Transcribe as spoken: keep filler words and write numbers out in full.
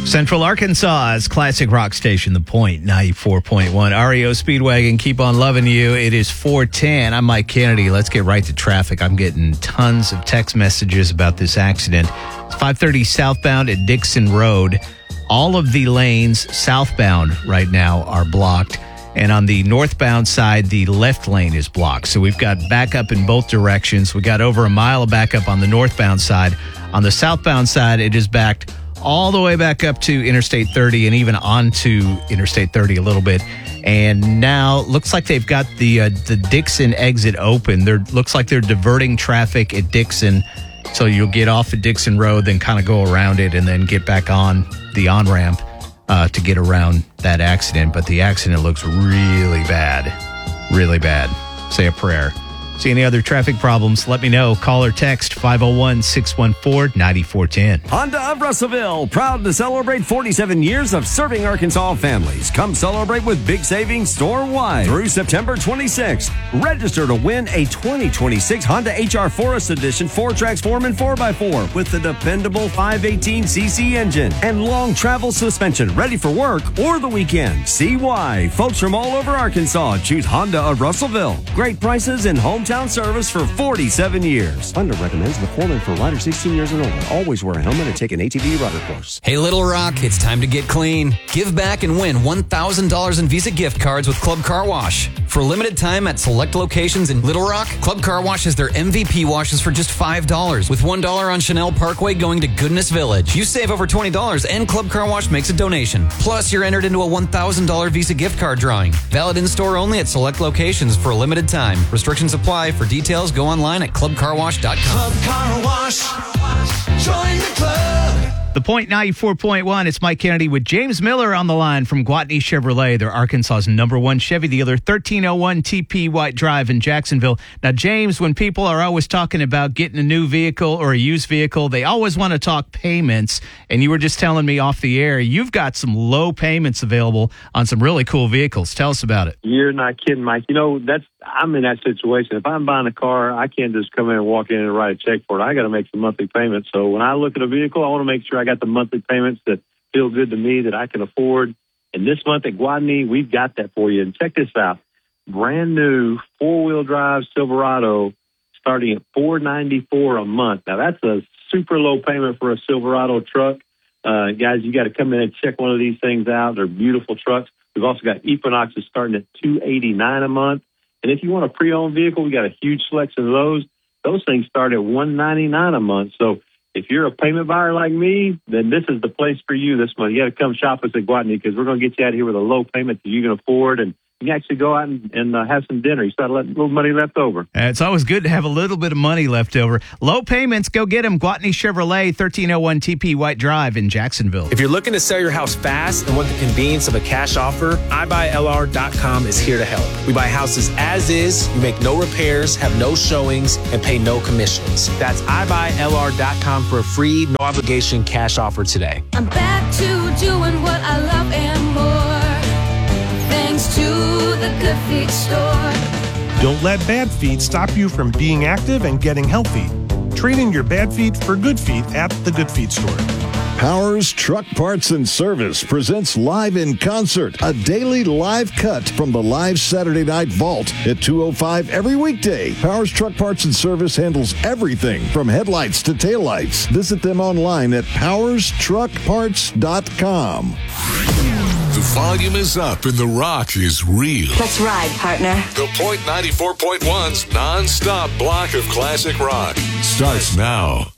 Central Arkansas's classic rock station, The Point, ninety-four point one. R E O Speedwagon, keep on loving you. It is four ten. I'm Mike Kennedy. Let's get right to traffic. I'm getting tons of text messages about this accident. It's five thirty southbound at Dixon Road. All of the lanes southbound right now are blocked. And on the northbound side, the left lane is blocked. So we've got backup in both directions. We got over a mile of backup on the northbound side. On the southbound side, it is backed all the way back up to Interstate thirty and even onto Interstate thirty a little bit. And now looks like they've got the uh, the Dixon exit open. There looks like they're diverting traffic at Dixon. So you'll get off at Dixon Road, then kind of go around it and then get back on the on-ramp uh, to get around that accident. But the accident looks really bad. Really bad. Say a prayer. See any other traffic problems, let me know. Call or text five oh one, six one four, nine four one zero. Honda of Russellville, proud to celebrate forty-seven years of serving Arkansas families. Come celebrate with big savings store-wide through September twenty-sixth. Register to win a twenty twenty-six Honda H R Forest Edition four-Trax Foreman four by four with the dependable five eighteen c c engine and long travel suspension, ready for work or the weekend. See why. Folks from all over Arkansas choose Honda of Russellville. Great prices and home Town service for forty-seven years. Honda recommends the Foreman for riders sixteen years and older. Always wear a helmet and take an A T V rider course. Hey, Little Rock, it's time to get clean. Give back and win one thousand dollars in Visa gift cards with Club Car Wash. For a limited time at select locations in Little Rock, Club Car Wash has their M V P washes for just five dollars, with one dollar on Chanel Parkway going to Goodness Village. You save over twenty dollars and Club Car Wash makes a donation. Plus, you're entered into a one thousand dollars Visa gift card drawing. Valid in-store only at select locations for a limited time. Restrictions apply. For details, go online at club car wash dot com. Club Car Wash. Join the club. The Point ninety-four point one. It's Mike Kennedy with James Miller on the line from Gwatney Chevrolet. They're Arkansas's number one Chevy dealer, thirteen oh one T P White Drive in Jacksonville. Now, James, when people are always talking about getting a new vehicle or a used vehicle, they always want to talk payments. And you were just telling me off the air, you've got some low payments available on some really cool vehicles. Tell us about it. You're not kidding, Mike. You know, that's I'm in that situation. If I'm buying a car, I can't just come in and walk in and write a check for it. I got to make some monthly payments. So when I look at a vehicle, I want to make sure I got the monthly payments that feel good to me, that I can afford. And this month at Gwatney, we've got that for you. And check this out. Brand new four-wheel drive Silverado starting at four ninety-four a month. Now, that's a super low payment for a Silverado truck. Uh, guys, you got to come in and check one of these things out. They're beautiful trucks. We've also got Equinoxes starting at two eighty-nine a month. And if you want a pre-owned vehicle, we got a huge selection of those. Those things start at one ninety-nine a month. So if you're a payment buyer like me, then this is the place for you this month. You got to come shop us at Gwatney because we're going to get you out here with a low payment that you can afford, and you can actually go out and, and uh, have some dinner. You start a little money left over. Uh, it's always good to have a little bit of money left over. Low payments, go get them. Gwatney Chevrolet, thirteen oh one T P White Drive in Jacksonville. If you're looking to sell your house fast and want the convenience of a cash offer, i buy L R dot com is here to help. We buy houses as is, you make no repairs, have no showings, and pay no commissions. That's i buy L R dot com for a free, no obligation cash offer today. I'm back to doing what I love and more. Thanks to the Good Feet store. Don't let bad feet stop you from being active and getting healthy. Trade in your bad feet for good feet at the Good Feet store. Powers Truck Parts and Service presents Live in Concert, a daily live cut from the live Saturday Night Vault at two oh five every weekday. Powers Truck Parts and Service handles everything from headlights to taillights. Visit them online at powers truck parts dot com. The volume is up and the rock is real. Let's ride, partner. The Point ninety-four point one's non-stop block of classic rock starts now.